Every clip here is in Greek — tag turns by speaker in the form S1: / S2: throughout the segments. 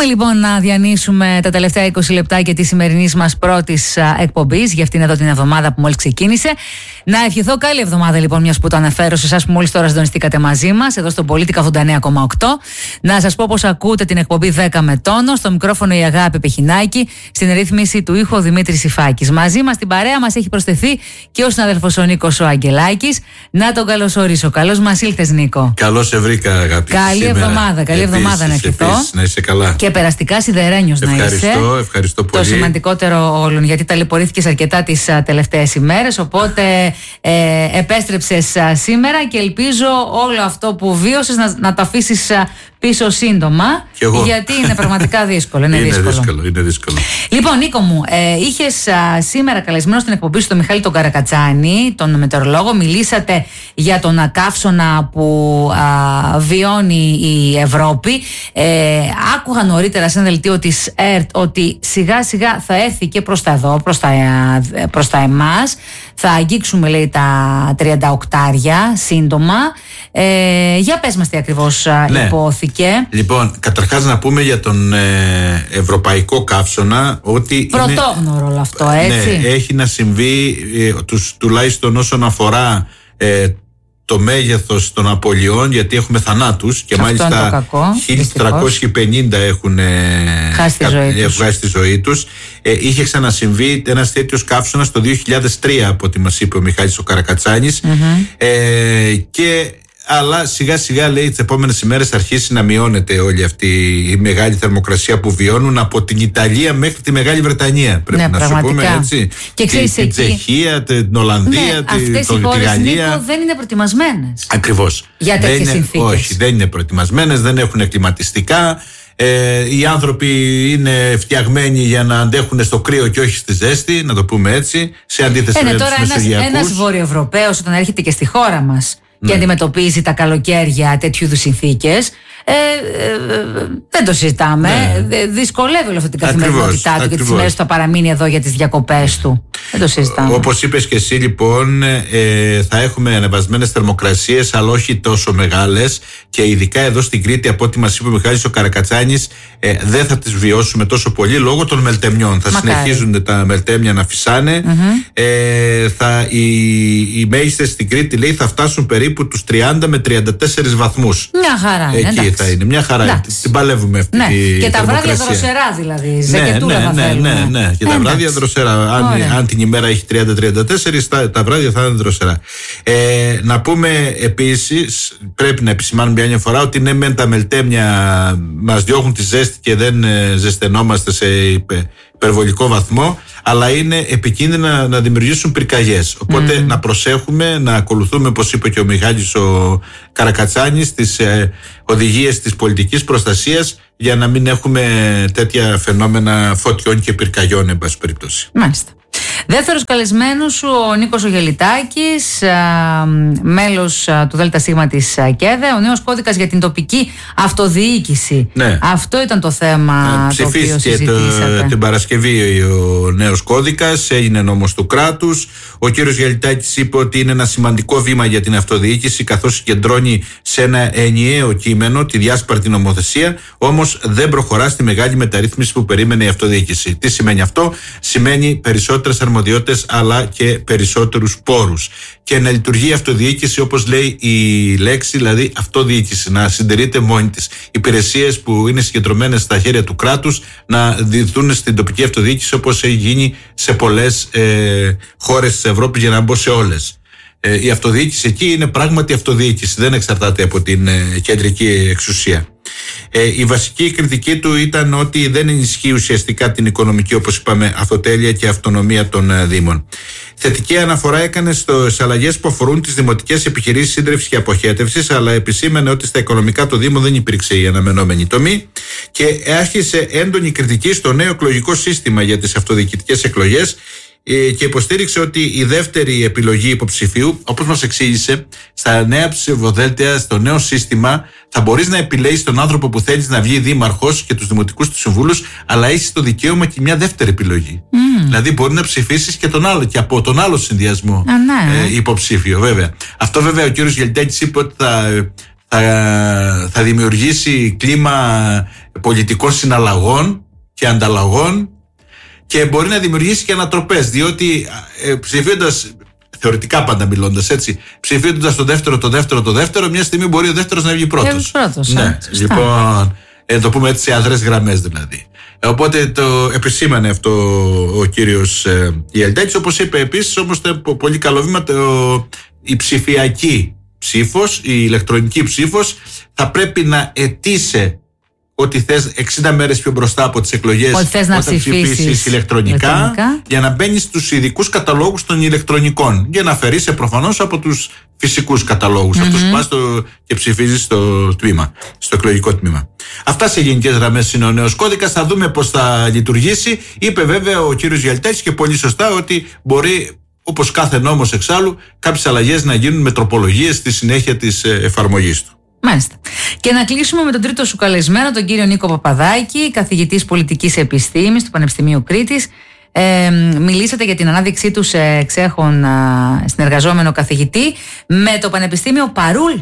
S1: Πάμε λοιπόν να διανύσουμε τα τελευταία 20 λεπτάκια της σημερινής μας πρώτης εκπομπής για αυτήν εδώ την εβδομάδα που μόλις ξεκίνησε. Να ευχηθώ καλή εβδομάδα λοιπόν, μιας που το αναφέρω σε εσάς που μόλις τώρα συντονιστήκατε μαζί μας εδώ στο Πολίτικα 89,8. Να σας πω πως ακούτε την εκπομπή 10 με τόνο. Στο μικρόφωνο η Αγάπη Πεχινάκη, στην ρύθμιση του ήχου ο Δημήτρης Ιφάκης. Μαζί μας στην παρέα μας έχει προσθεθεί και ο συναδελφός ο Νίκος ο Αγγελάκης. Να τον καλωσορίσω. Καλώς μας ήλθες, Νίκο.
S2: Καλώς σε βρήκα, Αγάπη.
S1: Καλή εβδομάδα, καλή εβδομάδα να ευχηθώ.
S2: Να είσαι καλά.
S1: Και περαστικά σιδερένιος να είσαι.
S2: Ευχαριστώ πολύ.
S1: Το σημαντικότερο όλων, γιατί ταλαιπωρήθηκες αρκετά τις τελευταίες ημέρες. Οπότε επέστρεψες σήμερα και ελπίζω όλο αυτό που βίωσες να το αφήσεις πίσω σύντομα. Γιατί είναι πραγματικά δύσκολο.
S2: Είναι δύσκολο.
S1: Λοιπόν, Νίκο μου, είχες σήμερα καλεσμένο στην εκπομπή σου τον Μιχάλη τον Καρακατσάνη, τον μετεωρολόγο. Μιλήσατε για τον καύσωνα που βιώνει η Ευρώπη. Άκουγα νωρίτερα σε ένα δελτίο της ΕΡΤ ότι σιγά σιγά θα έρθει και προς τα εδώ, προς τα εμάς. Θα αγγίξουμε, λέει, τα 38 σύντομα. Για πες μας τι ακριβώς υπόθηκε.
S2: Λοιπόν, καταρχάς να πούμε για τον ευρωπαϊκό καύσωνα ότι
S1: πρωτόγνωρο όλο αυτό, έτσι.
S2: Ναι, έχει να συμβεί τουλάχιστον όσον αφορά το μέγεθος των απολειών, γιατί έχουμε θανάτους και μάλιστα 1.350 έχουν βγάσει τη ζωή τους. Είχε ξανασυμβεί ένας τέτοιος καύσωνας το 2003 από ό,τι μας είπε ο Μιχάλης ο Καρακατσάνης. Αλλά σιγά σιγά, λέει, τις επόμενες ημέρες αρχίσει να μειώνεται όλη αυτή η μεγάλη θερμοκρασία που βιώνουν από την Ιταλία μέχρι τη Μεγάλη Βρετανία. Πρέπει να σου πούμε, έτσι.
S1: Και ξέρεις,
S2: την Τσεχία, την Ολλανδία, τη Γαλλία.
S1: Νίκο, δεν είναι προετοιμασμένες.
S2: Ακριβώς.
S1: Για τέτοιες συνθήκες.
S2: Όχι, δεν είναι προετοιμασμένες, δεν έχουν κλιματιστικά. Οι άνθρωποι είναι φτιαγμένοι για να αντέχουν στο κρύο και όχι στη ζέστη, να το πούμε έτσι. Σε αντίθεση με τους Μεσογειακούς.
S1: Ένας Βορειοευρωπαίος όταν έρχεται και στη χώρα μας και αντιμετωπίζει τα καλοκαίρια τέτοιου είδους συνθήκες, δεν το συζητάμε. Δυσκολεύει όλη αυτή την καθημερινότητά του και τις μέρες που θα παραμείνει εδώ για τις διακοπές του. Δεν το συζητάμε.
S2: Όπως είπες και εσύ, λοιπόν, θα έχουμε ανεβασμένες θερμοκρασίες, αλλά όχι τόσο μεγάλες. Και ειδικά εδώ στην Κρήτη, από ό,τι μας είπε ο Μιχάλης ο Καρακατσάνης, δεν θα τις βιώσουμε τόσο πολύ λόγω των μελτεμιών. Θα συνεχίζουν τα μελτέμια να φυσάνε. Οι μέγιστες στην Κρήτη, λέει, θα φτάσουν περίπου τους 30 με 34 βαθμούς.
S1: Μια χαρά.
S2: Εκεί θα είναι. Μια χαρά. Την παλεύουμε αυτή τη
S1: και τα βράδια δροσερά, δηλαδή.
S2: Ναι. Και τα βράδια δροσερά. Αν την ημέρα έχει 30-34, τα βράδια θα είναι δροσερά. Να πούμε επίσης, πρέπει να επισημάνουμε μια φορά, ότι ναι, μεν τα μελτέμια μας διώχνουν τη ζέστη και δεν ζεσθενόμαστε σε υπερβολικό βαθμό, αλλά είναι επικίνδυνα να δημιουργήσουν πυρκαγιές. Οπότε να προσέχουμε, να ακολουθούμε, όπως είπε και ο Μιχάλης ο Καρακατσάνης, τις οδηγίες της πολιτικής προστασίας, για να μην έχουμε τέτοια φαινόμενα φωτιών και πυρκαγιών, εν πάση περιπτώσει.
S1: Μάλιστα. Δεύτερος καλεσμένος σου, ο Νίκος ο Γελιτάκης, μέλος του ΔΣ της ΚΕΔΕ, ο νέος κώδικας για την τοπική αυτοδιοίκηση. Ναι. Αυτό ήταν το θέμα το οποίο συζητήσατε.
S2: Την Παρασκευή ο νέος κώδικας, έγινε νόμος του κράτους. Ο κύριος Γελιτάκης είπε ότι είναι ένα σημαντικό βήμα για την αυτοδιοίκηση, καθώς συγκεντρώνει σε ένα ενιαίο κείμενο τη διάσπαρτη νομοθεσία, όμως δεν προχωρά στη μεγάλη μεταρρύθμιση που περίμενε η αυτοδιοίκηση. Τι σημαίνει αυτό? Σημαίνει περισσότερες αρμοδιότητες, αλλά και περισσότερους πόρους. Και να λειτουργεί η αυτοδιοίκηση όπως λέει η λέξη, δηλαδή αυτοδιοίκηση, να συντηρείται μόνη της. Υπηρεσίες που είναι συγκεντρωμένες στα χέρια του κράτους να διηθούν στην τοπική αυτοδιοίκηση, όπως έχει γίνει σε πολλές χώρες της Ευρώπης, για να μπω σε όλες. Η αυτοδιοίκηση εκεί είναι πράγματι αυτοδιοίκηση, δεν εξαρτάται από την κεντρική εξουσία. Η βασική κριτική του ήταν ότι δεν ενισχύει ουσιαστικά την οικονομική, όπως είπαμε, αυτοτέλεια και αυτονομία των δήμων. Θετική αναφορά έκανε στις αλλαγές που αφορούν τις δημοτικές επιχειρήσεις σύντρευσης και αποχέτευσης, αλλά επισήμανε ότι στα οικονομικά του Δήμου δεν υπήρξε η αναμενόμενη τομή και άρχισε έντονη κριτική στο νέο εκλογικό σύστημα για τις αυτοδιοικητικές εκλογές και υποστήριξε ότι η δεύτερη επιλογή υποψηφίου, όπως μας εξήγησε, στα νέα ψηφοδέλτια, στο νέο σύστημα, θα μπορείς να επιλέγεις τον άνθρωπο που θέλεις να βγει δήμαρχος και τους δημοτικούς του συμβούλους, αλλά έχεις το δικαίωμα και μια δεύτερη επιλογή. Δηλαδή, μπορεί να ψηφίσεις και τον άλλο, και από τον άλλο συνδυασμό υποψήφιο, βέβαια. Αυτό, βέβαια, ο κύριος Γελιτάκης είπε ότι θα δημιουργήσει κλίμα πολιτικών συναλλαγών και ανταλλαγών και μπορεί να δημιουργήσει και ανατροπές, διότι ψηφίζοντας, θεωρητικά πάντα μιλώντας έτσι, ψηφίζοντας το δεύτερο, μια στιγμή μπορεί ο δεύτερος να βγει πρώτος. Ναι, λοιπόν, το πούμε έτσι σε αδρές γραμμές δηλαδή. Οπότε το επισήμανε αυτό ο κύριος Γιαλιτάκης. Όπως είπε επίσης, όμως το πολύ καλό βήμα, η ψηφιακή ψήφος, η ηλεκτρονική ψήφος θα πρέπει να αιτήσει ότι θες 60 μέρες πιο μπροστά από τις εκλογές
S1: όταν ψηφίσεις ηλεκτρονικά
S2: για να μπαίνεις στους ειδικούς καταλόγους των ηλεκτρονικών, για να αφαιρείσαι προφανώς από τους φυσικούς καταλόγους, αυτούς που πας και ψηφίζεις στο εκλογικό τμήμα. Αυτά σε γενικές γραμμές είναι ο νέος κώδικας. Θα δούμε πώς θα λειτουργήσει. Είπε βέβαια ο κύριος Γιαλιτάκης και πολύ σωστά ότι μπορεί, όπως κάθε νόμος εξάλλου, κάποιες αλλαγές να γίνουν με τροπολογίες στη συνέχεια της εφαρμογής του.
S1: Μάλιστα. Και να κλείσουμε με τον τρίτο σου καλεσμένο, τον κύριο Νίκο Παπαδάκη, καθηγητής πολιτικής επιστήμης του Πανεπιστημίου Κρήτης. Μιλήσατε για την ανάδειξή του σε εξέχον συνεργαζόμενο καθηγητή με το Πανεπιστήμιο Παρούλ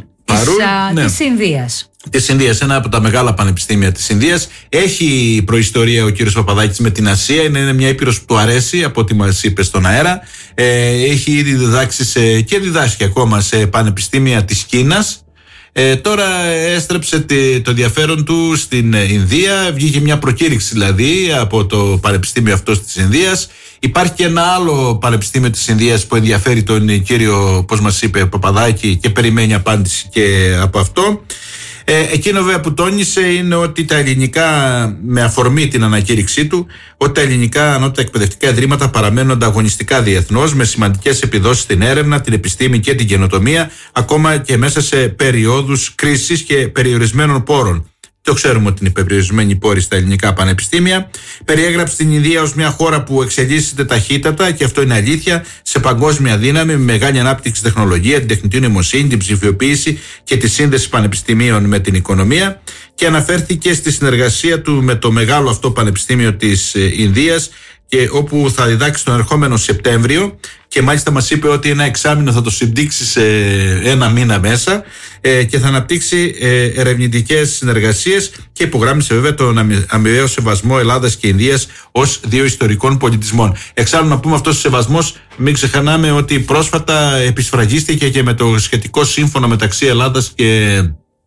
S1: της Ινδίας.
S2: Της Ινδίας, ένα από τα μεγάλα πανεπιστήμια της Ινδίας. Έχει προϊστορία ο κύριος Παπαδάκης με την Ασία. Είναι μια ήπειρος που του αρέσει, από ό,τι μας είπε στον αέρα. Έχει ήδη διδάξει και διδάσκει ακόμα σε πανεπιστήμια της Κίνας. Τώρα έστρεψε το ενδιαφέρον του στην Ινδία. Βγήκε μια προκήρυξη δηλαδή από το πανεπιστήμιο αυτό της Ινδίας. Υπάρχει και ένα άλλο πανεπιστήμιο της Ινδίας που ενδιαφέρει τον κύριο, πώς μας είπε, Παπαδάκη, και περιμένει απάντηση και από αυτό. Εκείνο βέβαια που τόνισε είναι ότι τα ελληνικά, με αφορμή την ανακήρυξή του, ότι τα ελληνικά ανώτατα εκπαιδευτικά ιδρύματα παραμένουν ανταγωνιστικά διεθνώς, με σημαντικές επιδόσεις στην έρευνα, την επιστήμη και την καινοτομία, ακόμα και μέσα σε περιόδους κρίσης και περιορισμένων πόρων. Το ξέρουμε ότι είναι περιορισμένοι πόροι στα ελληνικά πανεπιστήμια. Περιέγραψε την Ινδία ως μια χώρα που εξελίσσεται ταχύτατα, και αυτό είναι αλήθεια, σε παγκόσμια δύναμη, με μεγάλη ανάπτυξη τεχνολογία, την τεχνητή νοημοσύνη, την ψηφιοποίηση και τη σύνδεση πανεπιστημίων με την οικονομία. Και αναφέρθηκε στη συνεργασία του με το μεγάλο αυτό πανεπιστήμιο της Ινδίας, και όπου θα διδάξει τον ερχόμενο Σεπτέμβριο, και μάλιστα μας είπε ότι ένα εξάμηνο θα το συμπτύξει σε ένα μήνα μέσα, και θα αναπτύξει ερευνητικές συνεργασίες, και υπογράμμισε βέβαια τον αμοιβαίο σεβασμό Ελλάδας και Ινδίας ως δύο ιστορικών πολιτισμών. Εξάλλου να πούμε, αυτός ο σεβασμός, μην ξεχνάμε ότι πρόσφατα επισφραγίστηκε και με το σχετικό σύμφωνο μεταξύ Ελλάδας και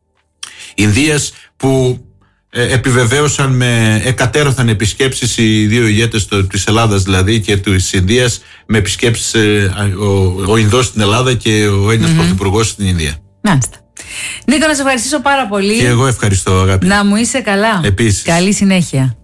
S2: Ινδίας, που επιβεβαίωσαν με εκατέρωθεν επισκέψεις οι δύο ηγέτες της Ελλάδας δηλαδή και της Ινδίας, με επισκέψεις ο Ινδός στην Ελλάδα και ο Έλληνας Πρωθυπουργός στην Ινδία.
S1: Μάλιστα. Νίκο, να σε ευχαριστήσω πάρα πολύ.
S2: Και εγώ ευχαριστώ, αγάπη.
S1: Να μου είσαι καλά.
S2: Επίσης.
S1: Καλή συνέχεια.